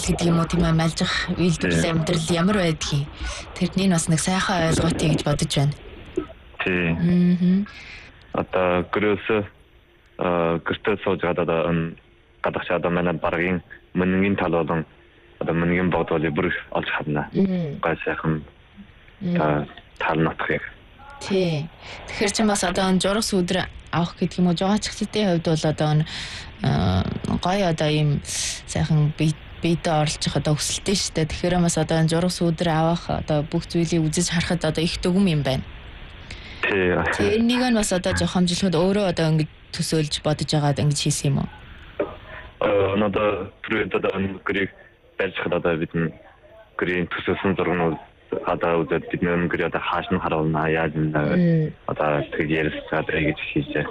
гэдэг юм уу тийм ээ малжих үйлдвэрлэл амьдрал ямар байдгийг тэрний бас нэг сайхан ойлголтыг гэж бодож байна. Тийм. Одоо гэрээс гэртээ сууж гадаа гадагш одоо манай баргийн мөнгийн тал болон одоо мөнгийн богдолыг бүр олж харна. Гай сайхан тал нутгийг. Тий. Тэгэхээр ч бас одоо жургас өдөр авах гэдэг юм уу жогоочгчдын хувьд бол одоо гоё одоо ийм сайхан биедээ оролцох одоо хүсэлтэй шүү дээ. Тэгэхээр бас одоо жургас өдөр авах одоо бүх зүйлийг үзэж харахад одоо их дүгм юм байна. Тий. Энийг нь бас одоо жохомжлоход өөрөө одоо ингэж төсөөлж бодож байгаад ингэж хийсэн юм уу? Одоо түрээд одоо гэрийг барьж хадаа одоо бид гэрийн төсөөсөн зургууд одоо үзээд бид гэрээ одоо хааш нь харуулна яаж нэ одоо тэг ярьсаад ингэж хийжээ.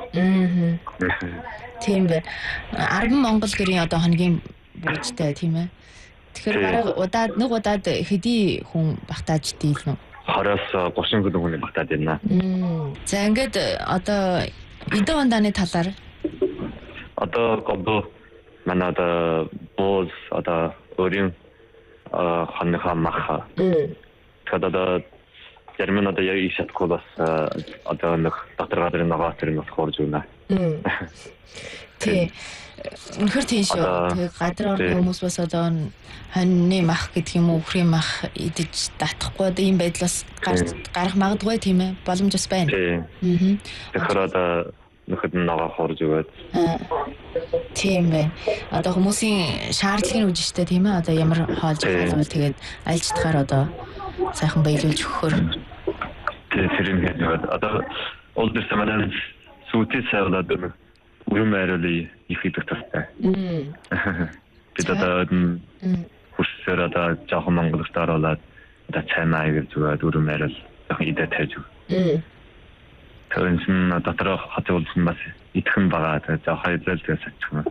Тийм бай. 10 Монгол гэрийн одоо хоногийн бүжтэй тийм ээ. Тэгэхээр бараг удаад хэдий хүн багтааж дийлнэ. 20-30 хүн багтаад байна. За ингээд одоо эдэн ондааны талаар одоо гомдо манай одоо боз одоо өрийн ханныхаа мах. Тэгэхээр одоо Ярмын одоо яг их шатгүй бас одоо нэг доктор гадрын ногоо тэр нь хурж байна. Тий. Үнэхээр тийм шүү. Тэгээ гадар орны хүмүүс бас одоо хоньны мах гэдэг юм уу үхрийн мах идэж татахгүй одоо ийм байдлаас гарах магадгүй тийм ээ. Боломж бас байна. Тэгэхээр одоо нөхөд ногоо хурж өгөөд. Тийм байна. Одоо хүмүүсийн шаардлагыг үүж штэ тийм ээ. Одоо ямар хоолж байгаа тэгээд аль чадхаар одоо сайхан баялуулж өгөхөр. Тэр юм гэдэг. Одоо олдэр самадан сүйтэй сайвлаад үрм айруулъя их идэх тастай. Бид одоо хүсээр одоо жоохон Монголд оруулаад одоо цаймаа гэж зүгээр үрм айруул жоохон идэ тавьж өг. Тэрнсэн дотор хатуулсан бас идэхэн байгаа жоохон идэлтэй сачсан.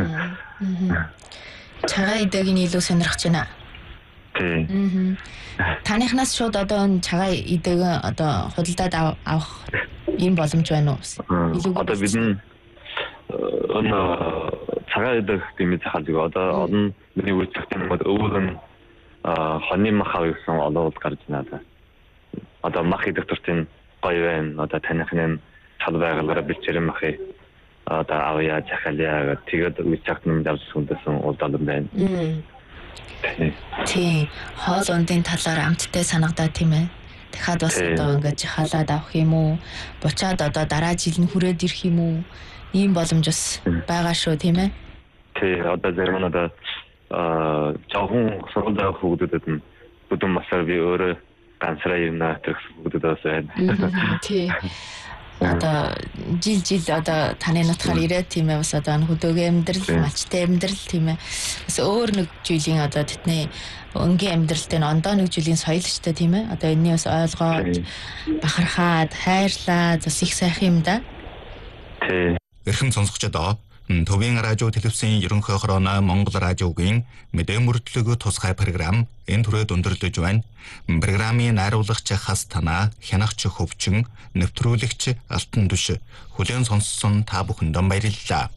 Цагаан идэгийг илүү сонирхож байна. Тий. Таныхнаас шууд одоо цагаан идэг одоо худалдаад авах ийм боломж байна уу? Одоо бидний цагаан идэг гэмээр захалж байгаа. Одоо олон миний үйлчлэгчдийн өвгөн хоньны мах авах гэсэн олоод гарч байна. Одоо мах идэх төртийн гоё байна. Одоо таныхны цал байгалаараа бичээр махыг одоо авъя захалъя тэгээд үйлчлэгчдийн давс хүндэсэн улдаан байна. Тий. Хоол ундын талаар амттай санагдаа тийм ээ. Дахиад бас одоо ингэж халаад авах юм уу? Бучаад одоо дараа жил нь хүрээд ирэх юм уу? Ийм боломж бас байгаа шүү тийм ээ. Тий. Одоо зарим нь одоо жоохон сургууль авах хүүхдүүдэд нь бүдүүн масаар би өөрөө ганцраа ирнэ гэх хүүхдүүд бас байна. Тий. Одоо жил одоо таны нутгаар ирээд тийм ээ бас одоо хөдөөгийн амьдрал, малчтай амьдрал тийм ээ. Бас өөр нэг жилийн одоо тэдний өнгийн амьдралтай ондоо нэг жилийн соёл штэ тийм ээ. Одоо энэний бас ойлгоод бахархаад, хайрлаад бас их сайхан юм да. Тий. Эрхэм сонсогчдоо Төвийн радио телевизийн ерөнхий хорооны Монгол радиогийн мэдээ мөрдлөг тусгай програм энэ түрээд өндөрлөж байна. Программын найруулагч хас танаа, хянагч хөвчин, нэвтрүүлэгч Алтан Түш хүлээн сонссон та бүхэндээ баярлалаа.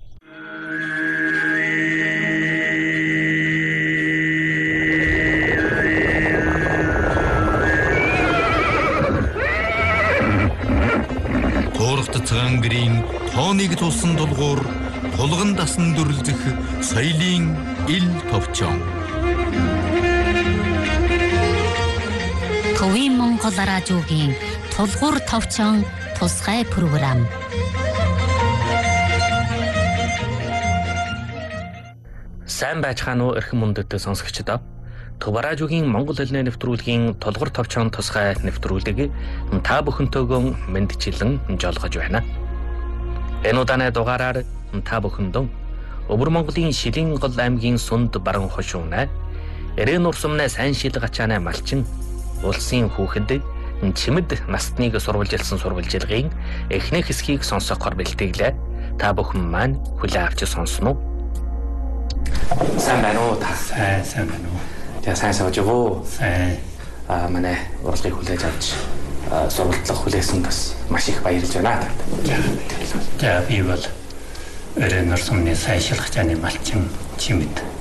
Туурхт цагаангэрийн тооныг тулсан дулгуур тулган дасан дүрлзэх соёлын ил товчон. Төвийн Монгол радиогийн тулгуур товчон тусгай програм. Сайн байцгаана уу эрхэм мөндөд сонсогчдоо. Төв радиогийн Монгол хэлний нэвтрүүлгийн тулгуур товчон тусгай нэвтрүүлгийг та бүхэнтэйгөө мэндчилэн жолгож байна. Энэ удааны дугаараар та бүхэндээ Өвөр Монголын Шилэн гол аймгийн Сүнд баран хошуунай Эрен урсамнай сайн шил гачаанай малчин улсын хүүхэд чимэд настныг сурвалжилсан сурвалжилгын эхнэх хэсгийг сонсохоор бэлтгэлээ. Та бүхэн маань хүлээн авч сонсно уу? Сайн байна уу та? Сайн байна уу? За сайн сууж. Сайн. Манай уралгыг хүлээж авч сурвалжлах хүлээсэнд бас маш их баярлж байна. За би бол Эрен урсамны сайн шил гачааны малчин чимэд